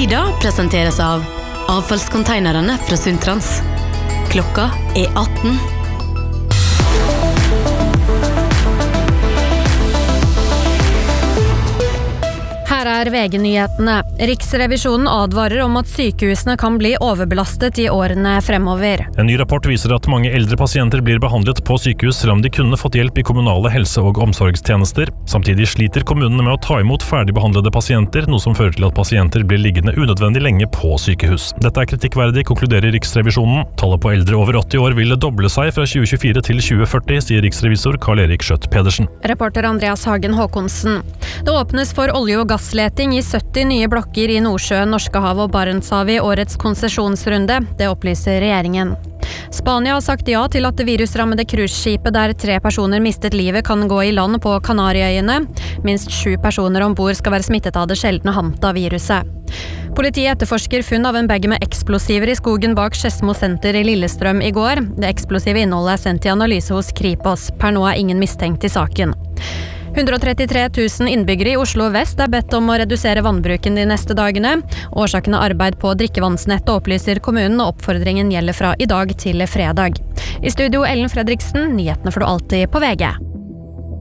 Tida presenteres av avfallskonteinerne fra Sundtrans. Klokka 18. Her VG-nyhetene. Riksrevisjonen advarer om at sykehusene kan bli overbelastet i årene fremover. En ny rapport viser at mange eldre pasienter blir behandlet på sykehus selv om de kunne fått hjelp i kommunale helse- og omsorgstjenester. Samtidig sliter kommunene med å ta imot ferdigbehandlede pasienter, noe som fører til at pasienter blir liggende unødvendig lenge på sykehus. Dette kritikkverdig, konkluderer Riksrevisjonen. Tallet på eldre over 80 år ville doble seg fra 2024 til 2040, sier riksrevisor Karl-Erik Skjøtt Pedersen. Reporter Andreas Hagen Håkonsen. Det åpnes for olje- og gassleting i 70 nye blokker i Nordsjøen, Norskehavet og Barentshavet i årets konsesjonsrunde. Det opplyser regjeringen. Spania har sagt ja til at det virusrammede cruiseskipet der 3 personer mistet livet kan gå i land på Kanariøyene. Minst 7 personer ombord skal være smittet av det sjeldne Hanta-viruset. Politiet etterforsker funn av en bag med eksplosiver i skogen bak Skedsmo senter i Lillestrøm i går. Det eksplosive innholdet er sendt til analyse hos Kripos. Per nå er ingen mistenkt i saken. 133 000 innbyggere i Oslo Vest er bedt om å redusere vannbruken de neste dagene. Årsaken er arbeid på drikkevannsnettet, opplyser kommunen, og oppfordringen gjelder fra i dag til fredag. I studio Ellen Fredriksen, nyhetene får du alltid på VG.